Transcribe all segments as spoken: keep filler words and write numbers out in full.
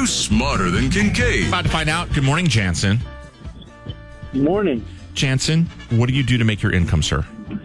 Who's smarter than Kincaid? About to find out. Good morning, Jansen. Morning. Jansen, what do you do to make your income, sir?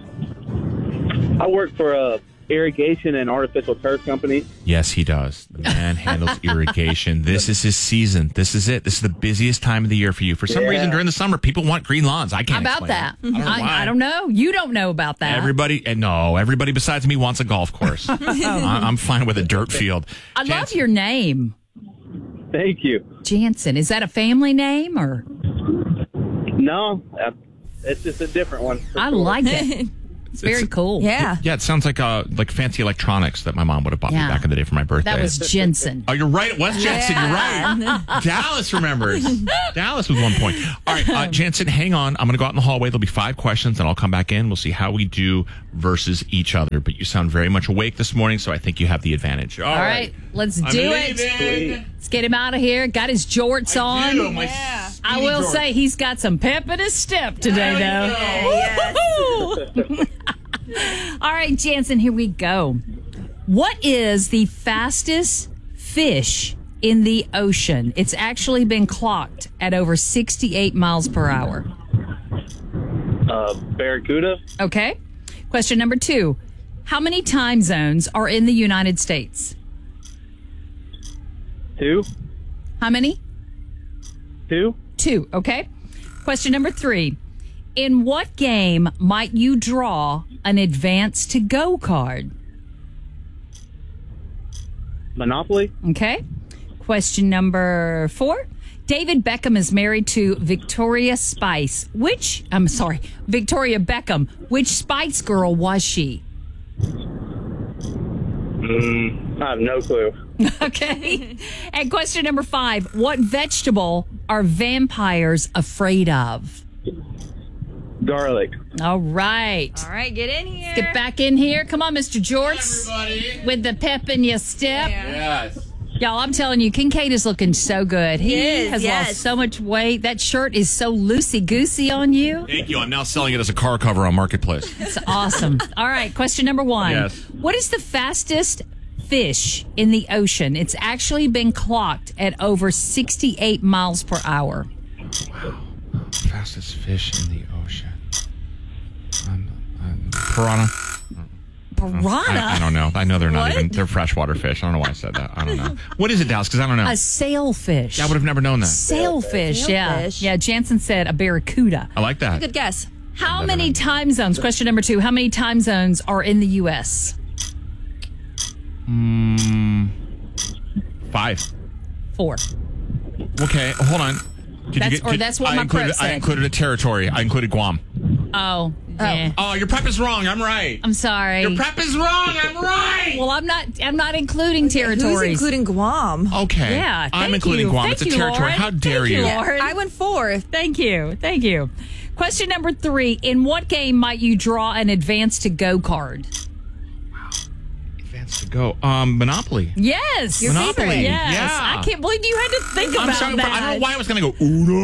I work for a irrigation and artificial turf company. Yes, he does. The man handles irrigation. This is his season. This is it. This is the busiest time of the year for you. For some Yeah. reason, during the summer, people want green lawns. I can't How about explain that? it. I don't know. I, why. I don't know. You don't know about that. Everybody, and no, everybody besides me wants a golf course. I, I'm fine with a dirt field. I love Jansen, your name, Thank you. Jansen. Is that a family name or? No, uh, it's just a different one. for I sure. like it. It's very cool. Yeah. Yeah, it sounds like uh, like fancy electronics that my mom would have bought Yeah. me back in the day for my birthday. That was Jensen. Oh, you're right. It was Jansen. You're right. Dallas remembers. Dallas was one point. All right, uh, Jansen, hang on. I'm going to go out in the hallway. There'll be five questions, and I'll come back in. We'll see how we do versus each other. But you sound very much awake this morning, so I think you have the advantage. All, All right, let's I'm do leaving. it. Let's get him out of here. Got his jorts I on. do, my Yeah. I speedy will George. say he's got some pep in his step today, though. Woo-hoo! All right, Jansen, here we go. What is the fastest fish in the ocean? It's actually been clocked at over sixty-eight miles per hour. Uh, Barracuda, Okay. Question number two. How many time zones are in the United States? two, How many? two, Two. Okay. Question number three. In what game might you draw an advance to go card? Monopoly, Okay. Question number four. David Beckham is married to Victoria Spice. Which, I'm sorry, Victoria Beckham. Which Spice Girl was she? mm, I have no clue. Okay. And question number five. What vegetable are vampires afraid of? Garlic. All right. All right, get in here. Get back in here. Come on, Mister Jorts. With the pep in your step. Yes. Y'all, I'm telling you, Kincaid is looking so good. He is, has yes. lost so much weight. That shirt is so loosey-goosey on you. Thank you. I'm now selling it as a car cover on Marketplace. It's awesome. All right, question number one. Yes. What is the fastest fish in the ocean? It's actually been clocked at over sixty-eight miles per hour. Fastest fish in the ocean. Um, um, piranha. Piranha? I, I don't know. I know they're not What? even. They're freshwater fish. I don't know why I said that. I don't know. What is it, Dallas? Because I don't know. A sailfish. I would have never known that. Sailfish, yeah. Sailfish. Yeah, Jansen said a barracuda. I like that. Good guess. How Never many mind. time zones? Question number two. How many time zones are in the U S? Mm, five. Four. Okay, hold on. Did That's- get- or did- that's what I my included, prep I said. included a territory. I included Guam. Oh. eh. Oh, your prep is wrong. I'm right. I'm sorry. Your prep is wrong. I'm right. Well, I'm not. I'm not including Who's territories. including Guam? Okay. Yeah, I'm thank including you. Guam. Thank It's a you, territory. Lauren. How dare Thank you, you? Lauren. I went fourth. Thank you. Thank you. Question number three. In what game might you draw an advance to go card? Advance to go. Um, Monopoly. Yes. Your Monopoly. favorite. Yes. Yeah. I can't believe you had to think I'm about sorry, that. but I don't know why I was going to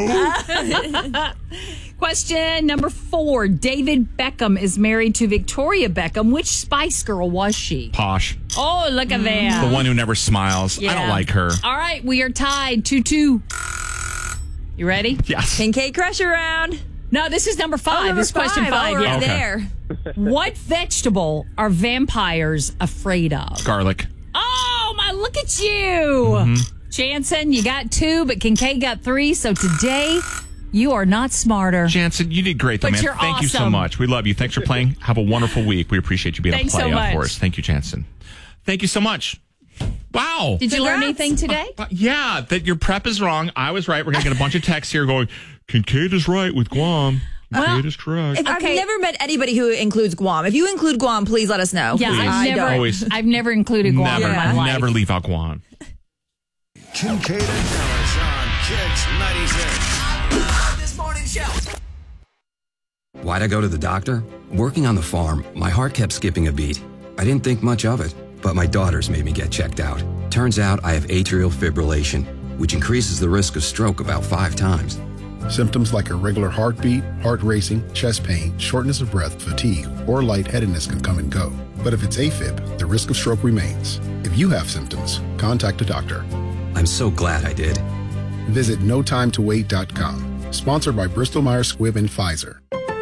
go Uno. Question number four. David Beckham is married to Victoria Beckham. Which Spice Girl was she? Posh. Oh, look at that. The one who never smiles. I Yeah. don't like her. All right, we are tied two two. You ready? Yes. Kincaid Crush around. No, this is number five. Oh, number this is question five. five. Oh, we're yeah. right Okay. there. What vegetable are vampires afraid of? Garlic. Oh, my, look at you. Jansen, you got two, but Kincaid got three. So today, you are not smarter. Jansen, you did great, though, But man. you're Thank you so awesome. much. We love you. Thanks for playing. Have a wonderful week. We appreciate you being Thanks a so playoff much. for us. Thank you, Jansen. Thank you so much. Wow. Did you learn Congrats. anything today? Uh, yeah, that your prep is wrong. I was right. We're going to get a bunch of texts here going, Kincaid is right with Guam. Kincaid Well, is correct. If, I've Okay. never met anybody who includes Guam. If you include Guam, please let us know. Yeah, Please. I've I never, don't. Always. I've never included Guam Never, in my life. never leave out Guam. Kincaid and Dallas on Kicks ninety-six. This morning show. Why'd I go to the doctor? Working on the farm, my heart kept skipping a beat. I didn't think much of it, but my daughters made me get checked out. Turns out I have atrial fibrillation, which increases the risk of stroke about five times. Symptoms like irregular heartbeat, heart racing, chest pain, shortness of breath, fatigue, or lightheadedness can come and go. But if it's AFib, the risk of stroke remains. If you have symptoms, contact a doctor. I'm so glad I did. Visit no time to wait dot com. Sponsored by Bristol Myers Squibb and Pfizer.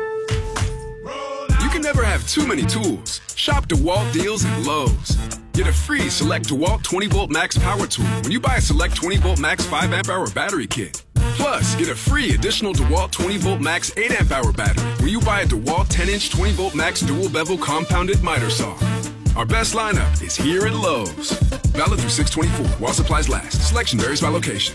You can never have too many tools. Shop DeWalt deals at Lowe's. Get a free Select DeWalt twenty volt Max Power Tool when you buy a Select twenty volt Max five amp hour battery kit. Plus, get a free additional DeWalt twenty volt Max eight amp hour battery when you buy a DeWalt ten inch twenty volt Max dual bevel compounded miter saw. Our best lineup is here at Lowe's. Valid through six twenty-four while supplies last. Selection varies by location.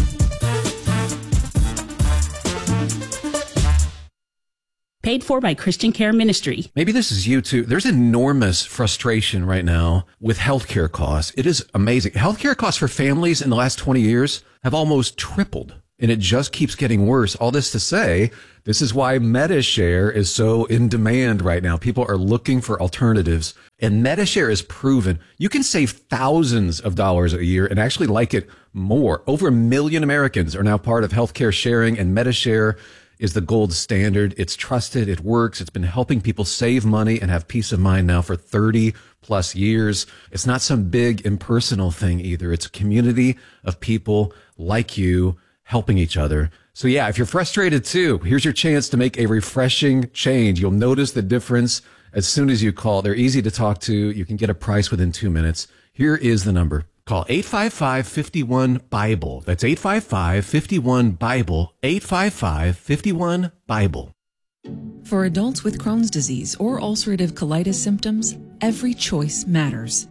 Paid for by Christian Care Ministry. Maybe this is you too. There's enormous frustration right now with healthcare costs. It is amazing. Healthcare costs for families in the last twenty years have almost tripled, and it just keeps getting worse. All this to say, this is why MediShare is so in demand right now. People are looking for alternatives, and MediShare is proven you can save thousands of dollars a year and actually like it more. Over a million Americans are now part of healthcare sharing, and MediShare is the gold standard. It's trusted. It works. It's been helping people save money and have peace of mind now for thirty plus years. It's not some big impersonal thing either. It's a community of people like you helping each other. So yeah, if you're frustrated too, here's your chance to make a refreshing change. You'll notice the difference as soon as you call. They're easy to talk to. You can get a price within two minutes. Here is the number. Call eight five five, five one, BIBLE. That's eight five five, five one, BIBLE. eight five five, five one, BIBLE. For adults with Crohn's disease or ulcerative colitis symptoms, every choice matters.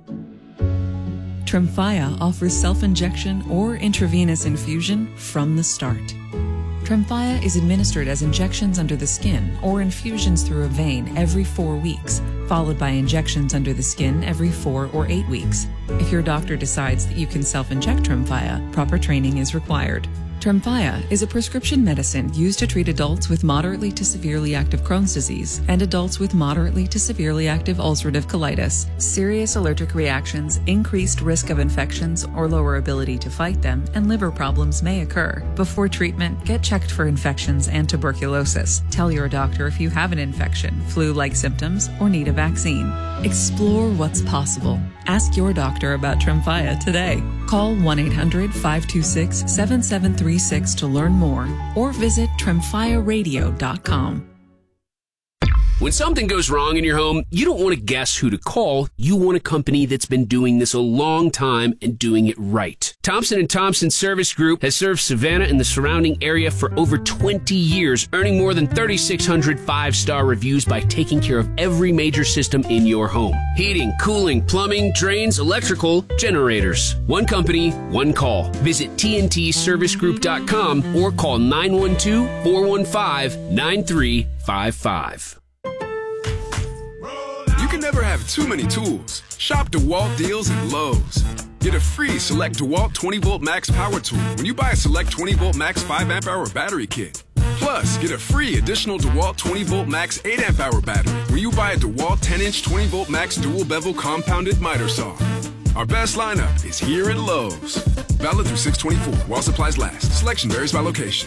Tremfya offers self-injection or intravenous infusion from the start. Tremfya is administered as injections under the skin or infusions through a vein every four weeks, followed by injections under the skin every four or eight weeks. If your doctor decides that you can self-inject Tremfya, proper training is required. Tremfya is a prescription medicine used to treat adults with moderately to severely active Crohn's disease and adults with moderately to severely active ulcerative colitis. Serious allergic reactions, increased risk of infections or lower ability to fight them, and liver problems may occur. Before treatment, get checked for infections and tuberculosis. Tell your doctor if you have an infection, flu-like symptoms, or need a vaccine. Explore what's possible. Ask your doctor about Tremfya today. Call one eight hundred, five two six, seven seven three six to learn more or visit tremfya radio dot com. When something goes wrong in your home, you don't want to guess who to call. You want a company that's been doing this a long time and doing it right. Thompson and Thompson Service Group has served Savannah and the surrounding area for over twenty years, earning more than thirty-six hundred five-star reviews by taking care of every major system in your home. Heating, cooling, plumbing, drains, electrical, generators. One company, one call. Visit T N T service group dot com or call nine one two, four one five, nine three five five. You can never have too many tools. Shop DeWalt deals at Lowe's. Get a free Select DeWalt twenty volt Max Power Tool when you buy a Select twenty volt Max five amp hour battery kit. Plus, get a free additional DeWalt twenty volt Max eight amp hour battery when you buy a DeWalt ten inch twenty volt Max dual bevel compounded miter saw. Our best lineup is here at Lowe's. Valid through six twenty-four while supplies last. Selection varies by location.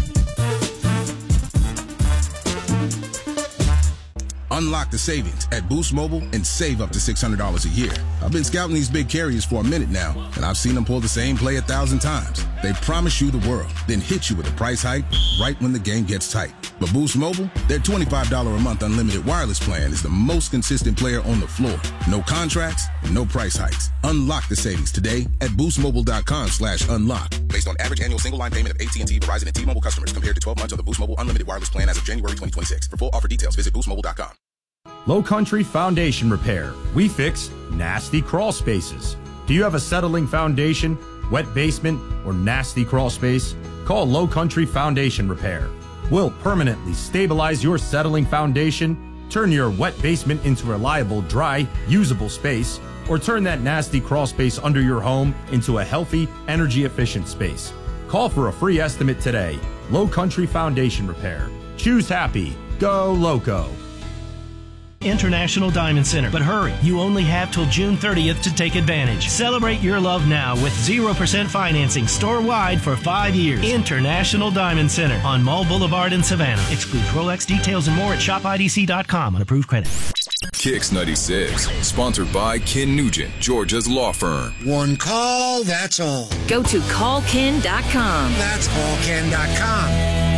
Unlock the savings at Boost Mobile and save up to six hundred dollars a year. I've been scouting these big carriers for a minute now, and I've seen them pull the same play a thousand times. They promise you the world, then hit you with a price hike right when the game gets tight. But Boost Mobile, their twenty-five dollars a month unlimited wireless plan is the most consistent player on the floor. No contracts, no price hikes. Unlock the savings today at boost mobile dot com slash unlock. Based on average annual single line payment of A T and T, Verizon, and T-Mobile customers compared to twelve months of the Boost Mobile unlimited wireless plan as of January twenty twenty-six. For full offer details, visit boost mobile dot com. Low Country Foundation Repair. We fix nasty crawl spaces. Do you have a settling foundation, wet basement, or nasty crawl space? Call Low Country Foundation Repair. We'll permanently stabilize your settling foundation, turn your wet basement into a reliable, dry, usable space, or turn that nasty crawl space under your home into a healthy, energy-efficient space. Call for a free estimate today. Low Country Foundation Repair. Choose happy. Go Loco. International Diamond Center. But hurry, you only have till June thirtieth to take advantage. Celebrate your love now with zero percent financing store-wide for five years. International Diamond Center on Mall Boulevard in Savannah. Excludes Rolex. Details and more at shop I D C dot com on approved credit. Kicks ninety-six, sponsored by Ken Nugent, Georgia's law firm. One call, that's all. Go to call ken dot com. That's call ken dot com.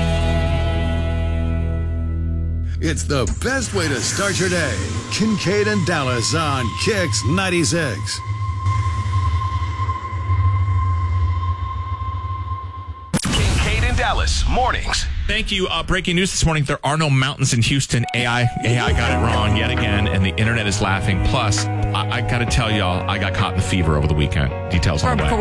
It's the best way to start your day. Kincaid and Dallas on Kicks ninety-six. Kincaid and Dallas, mornings. Thank you. Uh, breaking news this morning. There are no mountains in Houston. A I A I got it wrong yet again, and the internet is laughing. Plus, I, I got to tell y'all, I got caught in the fever over the weekend. Details on the way.